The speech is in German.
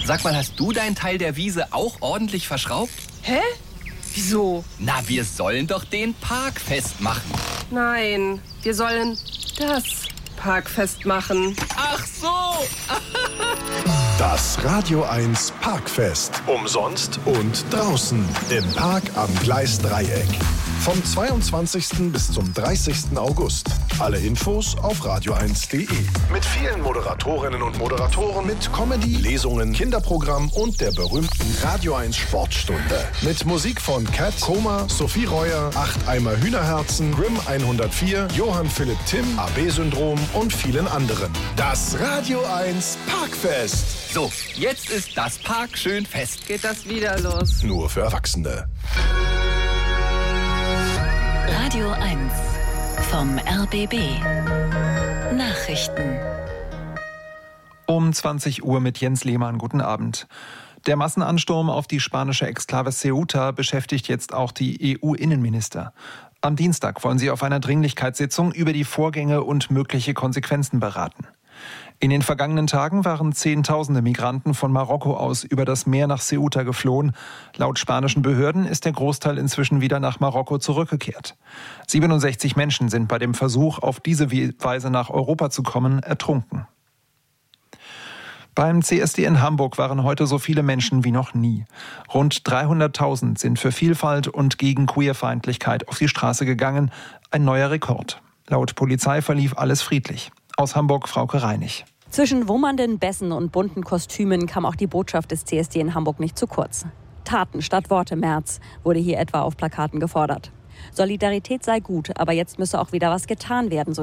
Sag mal, hast du deinen Teil der Wiese auch ordentlich verschraubt? Hä? Wieso? Na, wir sollen doch den Park festmachen. Nein, wir sollen das Parkfest machen. Ach so! Das Radio 1 Parkfest. Umsonst und draußen im Park am Gleisdreieck. Vom 22. bis zum 30. August. Alle Infos auf radio1.de. Mit vielen Moderatorinnen und Moderatoren, mit Comedy, Lesungen, Kinderprogramm und der berühmten Radio 1 Sportstunde. Mit Musik von Cat, Koma, Sophie Reuer, 8 Eimer Hühnerherzen, Grimm 104, Johann Philipp Timm, AB-Syndrom und vielen anderen. Das Radio 1 Parkfest. So, jetzt ist das Park schön fest. Geht das wieder los? Nur für Erwachsene. Radio 1 vom RBB. Nachrichten. Um 20 Uhr mit Jens Lehmann. Guten Abend. Der Massenansturm auf die spanische Exklave Ceuta beschäftigt jetzt auch die EU-Innenminister. Am Dienstag wollen sie auf einer Dringlichkeitssitzung über die Vorgänge und mögliche Konsequenzen beraten. In den vergangenen Tagen waren Zehntausende Migranten von Marokko aus über das Meer nach Ceuta geflohen. Laut spanischen Behörden ist der Großteil inzwischen wieder nach Marokko zurückgekehrt. 67 Menschen sind bei dem Versuch, auf diese Weise nach Europa zu kommen, ertrunken. Beim CSD in Hamburg waren heute so viele Menschen wie noch nie. Rund 300.000 sind für Vielfalt und gegen Queerfeindlichkeit auf die Straße gegangen. Ein neuer Rekord. Laut Polizei verlief alles friedlich. Aus Hamburg Frauke Reinig. Zwischen wummernden Bässen und bunten Kostümen kam auch die Botschaft des CSD in Hamburg nicht zu kurz. Taten statt Worte, Merz, wurde hier etwa auf Plakaten gefordert. Solidarität sei gut, aber jetzt müsse auch wieder was getan werden, so